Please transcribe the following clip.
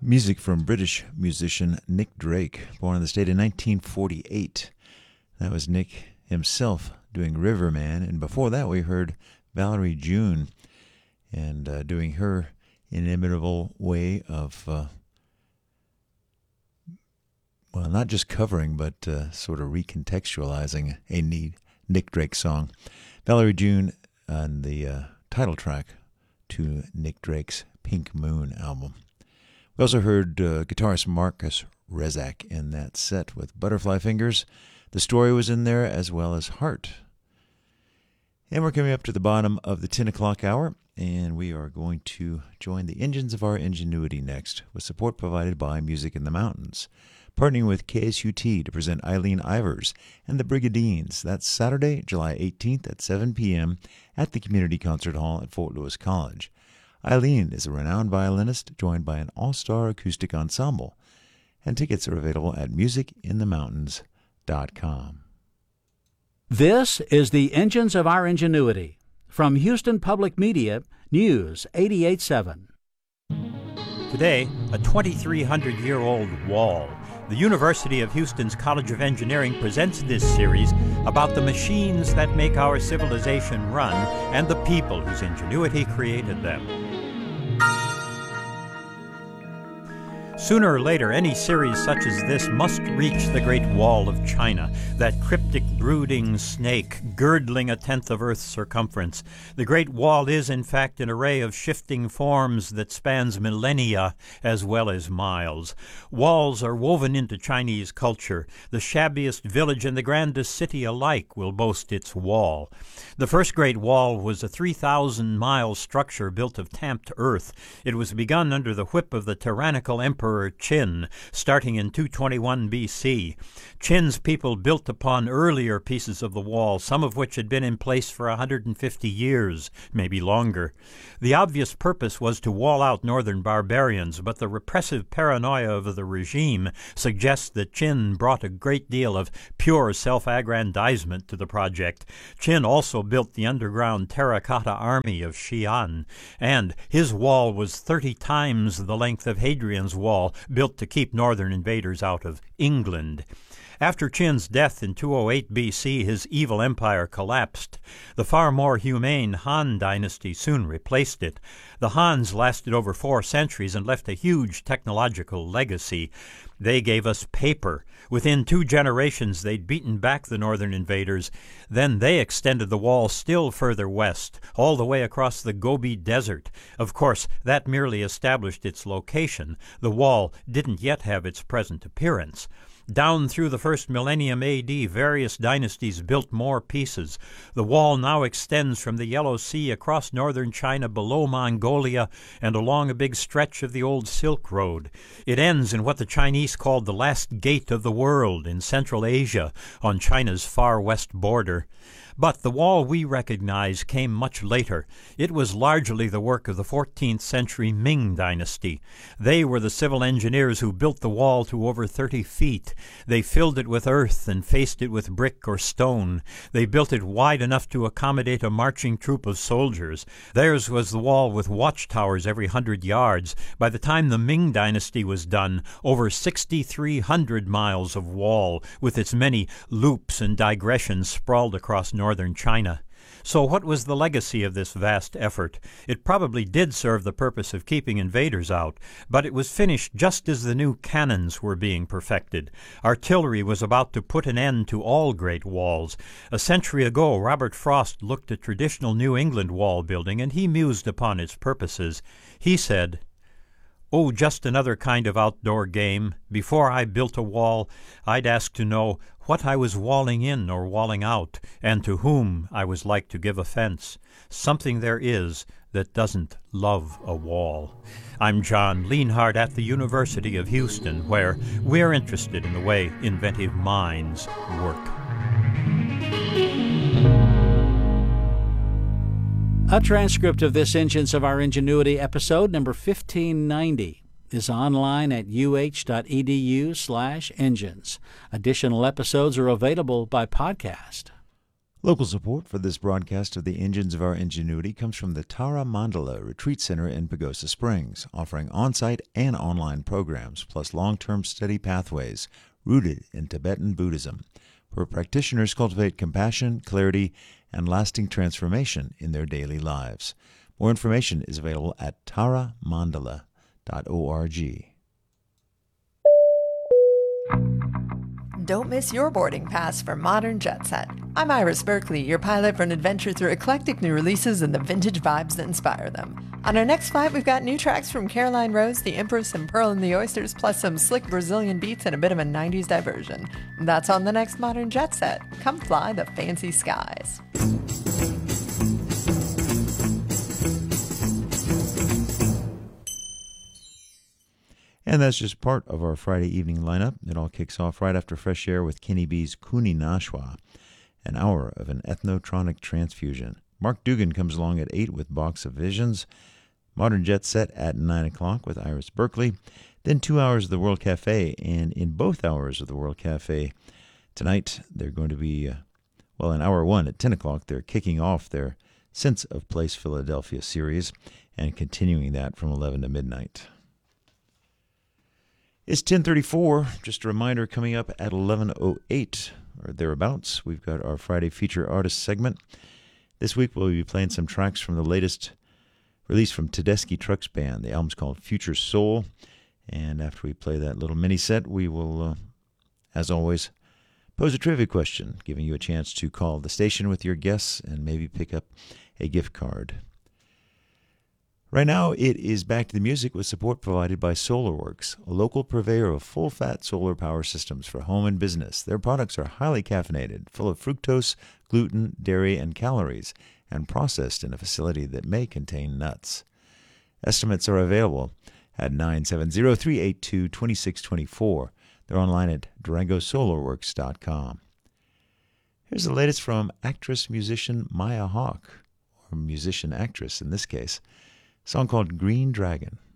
Music from British musician Nick Drake, born in the state in 1948. That was Nick himself doing Riverman, and before that we heard Valerie June and doing her inimitable way of, not just covering, but sort of recontextualizing a Nick Drake song. Valerie June on the title track to Nick Drake's Pink Moon album. We also heard guitarist Marcus Rezac in that set with Butterfly Fingers. The Story was in there, as well as Heart. And we're coming up to the bottom of the 10 o'clock hour, and we are going to join the engines of our ingenuity next, with support provided by Music in the Mountains, partnering with KSUT to present Eileen Ivers and the Brigadines. That's Saturday, July 18th at 7 p.m. at the Community Concert Hall at Fort Lewis College. Eileen is a renowned violinist joined by an all-star acoustic ensemble, and tickets are available at musicinthemountains.com. This is the Engines of Our Ingenuity. From Houston Public Media, News 88.7. Today, a 2,300-year-old wall. The University of Houston's College of Engineering presents this series about the machines that make our civilization run and the people whose ingenuity created them. Sooner or later, any series such as this must reach the Great Wall of China, that cryptic brooding snake girdling a tenth of Earth's circumference. The Great Wall is, in fact, an array of shifting forms that spans millennia as well as miles. Walls are woven into Chinese culture. The shabbiest village and the grandest city alike will boast its wall. The first Great Wall was a 3,000-mile structure built of tamped earth. It was begun under the whip of the tyrannical Emperor Qin, starting in 221 B.C. Qin's people built upon earlier pieces of the wall, some of which had been in place for 150 years, maybe longer. The obvious purpose was to wall out northern barbarians, but the repressive paranoia of the regime suggests that Qin brought a great deal of pure self-aggrandizement to the project. Qin also built the underground terracotta army of Xi'an, and his wall was 30 times the length of Hadrian's wall, built to keep northern invaders out of England. After Qin's death in 208 B.C., his evil empire collapsed. The far more humane Han dynasty soon replaced it. The Hans lasted over 4 centuries and left a huge technological legacy. They gave us paper. Within 2 generations, they'd beaten back the northern invaders. Then they extended the wall still further west, all the way across the Gobi Desert. Of course, that merely established its location. The wall didn't yet have its present appearance. Down through the first millennium A.D., various dynasties built more pieces. The wall now extends from the Yellow Sea across northern China below Mongolia and along a big stretch of the old Silk Road. It ends in what the Chinese called the last gate of the world in Central Asia, on China's far west border. But the wall we recognize came much later. It was largely the work of the 14th century Ming dynasty. They were the civil engineers who built the wall to over 30 feet. They filled it with earth and faced it with brick or stone. They built it wide enough to accommodate a marching troop of soldiers. Theirs was the wall with watchtowers every 100 yards. By the time the Ming dynasty was done, over 6,300 miles of wall, with its many loops and digressions sprawled across northern China. So what was the legacy of this vast effort? It probably did serve the purpose of keeping invaders out, but it was finished just as the new cannons were being perfected. Artillery was about to put an end to all great walls. A century ago, Robert Frost looked at traditional New England wall building, and he mused upon its purposes. He said, "Oh, just another kind of outdoor game. Before I built a wall, I'd ask to know what I was walling in or walling out, and to whom I was like to give offense. Something there is that doesn't love a wall." I'm John Lienhardt at the University of Houston, where we're interested in the way inventive minds work. A transcript of this Engines of Our Ingenuity episode, number 1590, is online at uh.edu/engines. Additional episodes are available by podcast. Local support for this broadcast of the Engines of Our Ingenuity comes from the Tara Mandala Retreat Center in Pagosa Springs, offering on-site and online programs, plus long-term study pathways rooted in Tibetan Buddhism, where practitioners cultivate compassion, clarity, and lasting transformation in their daily lives. More information is available at taramandala.org. Don't miss your boarding pass for Modern Jet Set. I'm Iris Berkeley, your pilot for an adventure through eclectic new releases and the vintage vibes that inspire them. On our next flight, we've got new tracks from Caroline Rose, The Empress, and Pearl and the Oysters, plus some slick Brazilian beats and a bit of a 90s diversion. That's on the next Modern Jet Set. Come fly the fancy skies. And that's just part of our Friday evening lineup. It all kicks off right after Fresh Air with Kenny B's Kuni Nashwa, an hour of an ethnotronic transfusion. Mark Dugan comes along at 8 with Box of Visions. Modern Jet Set at 9 o'clock with Iris Berkeley. Then 2 hours of the World Cafe. And in both hours of the World Cafe tonight, they're going to be, in hour 1 at 10 o'clock, they're kicking off their Sense of Place Philadelphia series and continuing that from 11 to midnight. It's 10:34. Just a reminder, coming up at 11:08 or thereabouts, we've got our Friday Feature Artist segment. This week we'll be playing some tracks from the latest release from Tedeschi Trucks Band. The album's called Future Soul. And after we play that little mini set, we will, as always, pose a trivia question, giving you a chance to call the station with your guess and maybe pick up a gift card. Right now, it is back to the music with support provided by SolarWorks, a local purveyor of full-fat solar power systems for home and business. Their products are highly caffeinated, full of fructose, gluten, dairy, and calories, and processed in a facility that may contain nuts. Estimates are available at 970-382-2624. They're online at DurangoSolarWorks.com. Here's the latest from actress-musician Maya Hawke, or musician-actress in this case. A song called Green Dragon.